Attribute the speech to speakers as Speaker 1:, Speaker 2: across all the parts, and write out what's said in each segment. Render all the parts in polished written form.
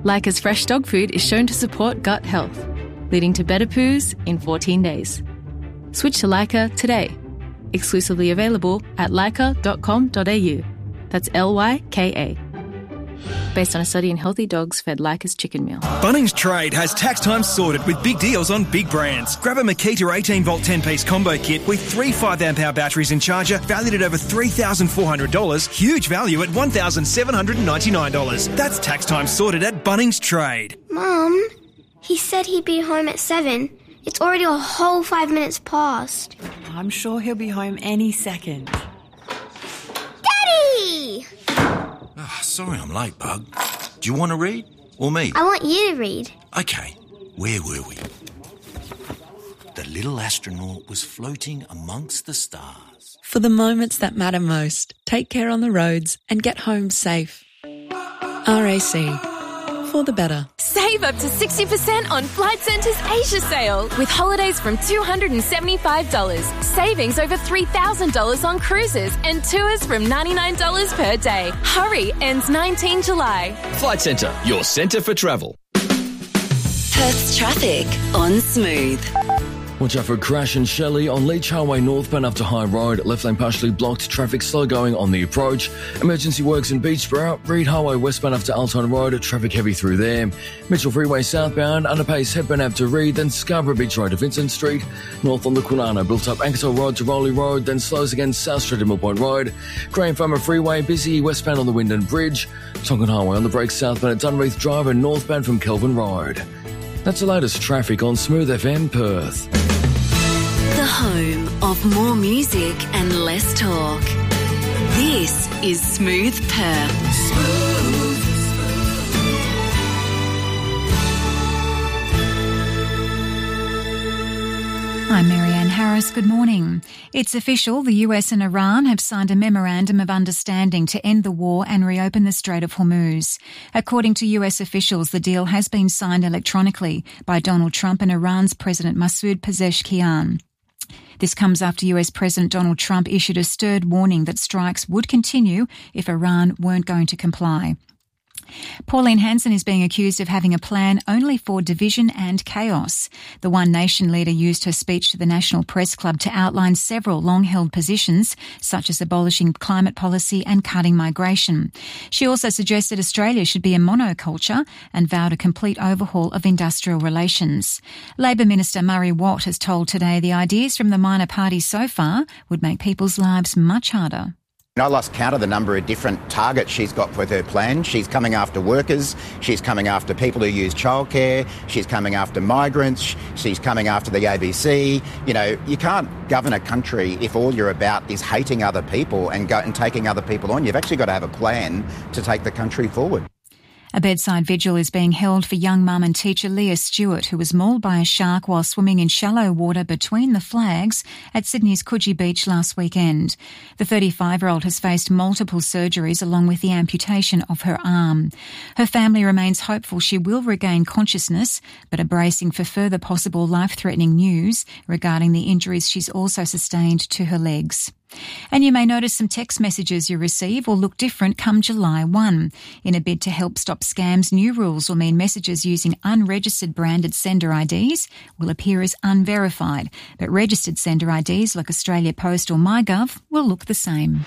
Speaker 1: Leica's fresh dog food is shown to support gut health, leading to better poos in 14 days. Switch to Leica today. Exclusively available at leica.com.au. That's Lyka. Based on a study in healthy dogs fed Leica's chicken meal.
Speaker 2: Bunnings Trade has tax time sorted with big deals on big brands. Grab a Makita 18-volt 10-piece combo kit with 3 5-amp-hour batteries and charger valued at over $3,400. Huge value at $1,799. That's tax time sorted at Bunnings Trade.
Speaker 3: Mum, he said he'd be home at 7. It's already a whole 5 minutes past.
Speaker 4: I'm sure he'll be home any second.
Speaker 3: Daddy!
Speaker 5: Oh, sorry I'm late, Bug. Do you want to read? Or me?
Speaker 3: I want you to read.
Speaker 5: Okay, where were we? The little astronaut was floating amongst the stars.
Speaker 4: For the moments that matter most, take care on the roads and get home safe. RAC. For the better.
Speaker 6: Save up to 60% on Flight Centre's Asia sale with holidays from $275, savings over $3,000 on cruises and tours from $99 per day. Hurry, ends 19 July.
Speaker 7: Flight Centre, your centre for travel.
Speaker 8: Perth's traffic on Smooth.
Speaker 9: Watch out for a crash in Shelley on Leach Highway northbound up to High Road. Left lane partially blocked. Traffic slow going on the approach. Emergency works in Beachborough. Reed Highway westbound up to Alton Road. Traffic heavy through there. Mitchell Freeway southbound. Underpace Hepburn Ave to Reed. Then Scarborough Beach Road to Vincent Street. North on the Quinano. Built up Ankersall Road to Rowley Road. Then slows again South Street to Mill Point Road. Graham Farmer Freeway busy westbound on the Wyndon Bridge. Tonkin Highway on the brakes southbound at Dunreath Drive and northbound from Kelvin Road. That's the latest traffic on Smooth FM Perth.
Speaker 8: The home of more music and less talk. This is Smooth Perth. Smooth.
Speaker 10: I'm Marianne Harris. Good morning. It's official. The US and Iran have signed a memorandum of understanding to end the war and reopen the Strait of Hormuz. According to US officials, the deal has been signed electronically by Donald Trump and Iran's President Masoud Pezeshkian. This comes after US President Donald Trump issued a stirred warning that strikes would continue if Iran weren't going to comply. Pauline Hanson is being accused of having a plan only for division and chaos. The One Nation leader used her speech to the National Press Club to outline several long-held positions, such as abolishing climate policy and cutting migration. She also suggested Australia should be a monoculture and vowed a complete overhaul of industrial relations. Labor Minister Murray Watt has told Today the ideas from the minor parties so far would make people's lives much harder.
Speaker 11: I lost count of the number of different targets she's got with her plan. She's coming after workers, she's coming after people who use childcare, she's coming after migrants, she's coming after the ABC. You know, you can't govern a country if all you're about is hating other people and taking other people on. You've actually got to have a plan to take the country forward.
Speaker 10: A bedside vigil is being held for young mum and teacher Leah Stewart, who was mauled by a shark while swimming in shallow water between the flags at Sydney's Coogee Beach last weekend. The 35-year-old has faced multiple surgeries along with the amputation of her arm. Her family remains hopeful she will regain consciousness, but are bracing for further possible life-threatening news regarding the injuries she's also sustained to her legs. And you may notice some text messages you receive will look different come July 1. In a bid to help stop scams, new rules will mean messages using unregistered branded sender IDs will appear as unverified, but registered sender IDs like Australia Post or MyGov will look the same.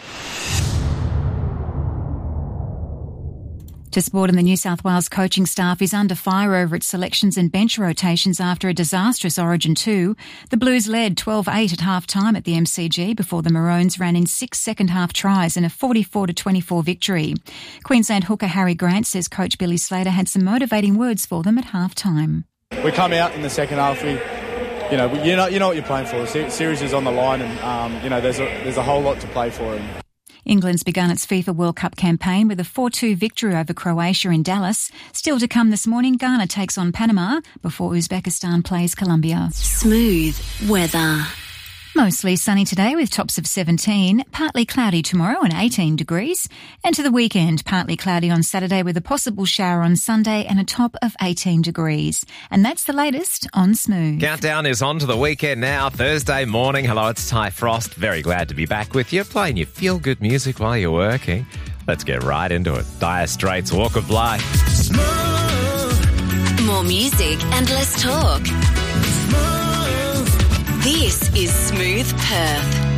Speaker 10: To sport, and the New South Wales coaching staff is under fire over its selections and bench rotations after a disastrous Origin 2. The Blues led 12-8 at half-time at the MCG before the Maroons ran in 6 second-half tries in a 44-24 victory. Queensland hooker Harry Grant says coach Billy Slater had some motivating words for them at half-time.
Speaker 12: We come out in the second half, you know what you're playing for. The series is on the line and, there's a whole lot to play for.
Speaker 10: England's begun its FIFA World Cup campaign with a 4-2 victory over Croatia in Dallas. Still to come this morning, Ghana takes on Panama before Uzbekistan plays Colombia.
Speaker 8: Smooth weather.
Speaker 10: Mostly sunny today with tops of 17, partly cloudy tomorrow and 18 degrees. And to the weekend, partly cloudy on Saturday with a possible shower on Sunday and a top of 18 degrees. And that's the latest on Smooth.
Speaker 13: Countdown is on to the weekend now, Thursday morning. Hello, it's Ty Frost. Very glad to be back with you, playing your feel-good music while you're working. Let's get right into it. Dire Straits, Walk of Life.
Speaker 2: Smooth.
Speaker 8: music and less talk. This is Smooth Perth.